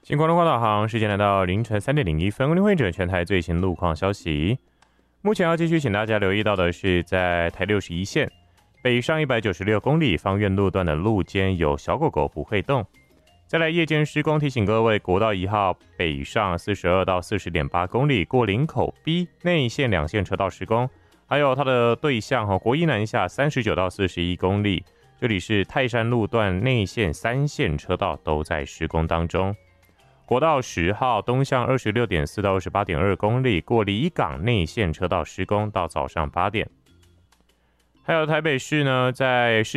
新光东导航时间来到凌晨3:01，为您汇整全台最新路况消息。目前要继续请大家留意到的是，在台61线北上196公里芳苑路段的路肩有小狗狗不会动。再来夜间施工，提醒各位，国道1号北上42到40.8公里过林口 B 内线2线车道施工，还有它的对向国一南下39到41公里，这里是泰山路段内线3线车道都在施工当中。国道10号东向26.4到28.2公里过离港内线车道施工到早上8点。还有台北市呢，在